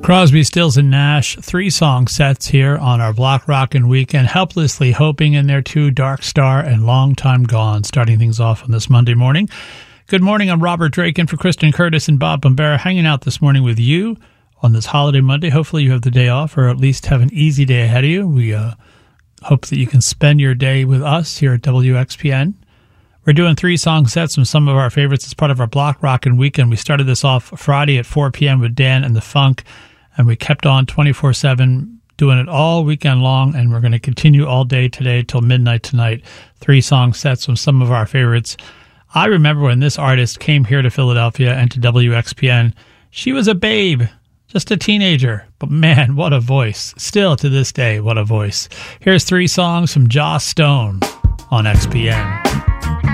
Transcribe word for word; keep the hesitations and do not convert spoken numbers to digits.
Crosby, Stills, and Nash, three-song sets here on our Block Rockin' Weekend. Helplessly Hoping in there too, Dark Star, and Long Time Gone, starting things off on this Monday morning. Good morning, I'm Robert Drake, in for Kristen Curtis and Bob Bombera, hanging out this morning with you on this holiday Monday. Hopefully you have the day off, or at least have an easy day ahead of you. We uh, hope that you can spend your day with us here at W X P N. We're doing three-song sets from some of our favorites as part of our Block Rockin' Weekend. We started this off Friday at four p.m. with Dan and the Funk, and we kept on twenty-four seven, doing it all weekend long, and we're going to continue all day today till midnight tonight. Three-song sets from some of our favorites. I remember when this artist came here to Philadelphia and to W X P N. She was a babe, just a teenager, but man, what a voice. Still to this day, what a voice. Here's three songs from Joss Stone on X P N.